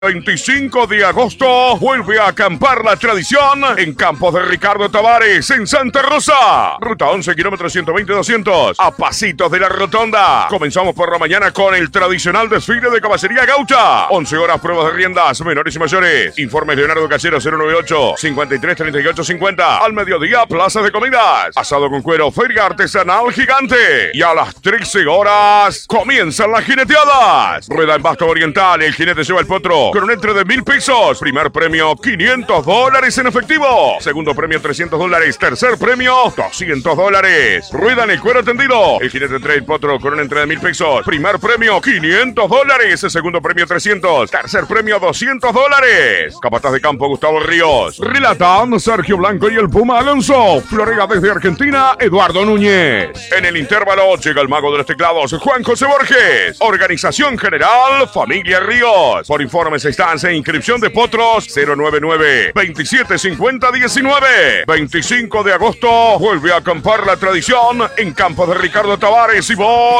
25 de agosto vuelve a acampar la tradición en Campos de Ricardo Tavares, en Santa Rosa. Ruta 11, kilómetros 120-200, a pasitos de la rotonda. Comenzamos por la mañana con el tradicional desfile de caballería gaucha. 11 horas, pruebas de riendas, menores y mayores. Informes Leonardo Cachero, 098-533850. Al mediodía, plazas de comidas. Asado con cuero, feria artesanal gigante. Y a las 13 horas, comienzan las jineteadas. Rueda en Basto Oriental, el jinete lleva el potro con un entre de 1,000 pesos. Primer premio, $500 en efectivo. Segundo premio, $300. Tercer premio, $200. Rueda en el cuero tendido. El jinete trae el potro con un entre de 1,000 pesos. Primer premio, $500. Segundo premio, $300. Tercer premio, $200. Capataz de campo, Gustavo Ríos. Relatan Sergio Blanco y el Puma Alonso. Florega desde Argentina, Eduardo Núñez. En el intervalo llega el mago de los teclados, Juan José Borges. Organización general, Familia Ríos. Por informes, estancia e inscripción de potros, 099-2750-19. 25 de agosto vuelve a acampar la tradición en Campos de Ricardo Tavares y vos.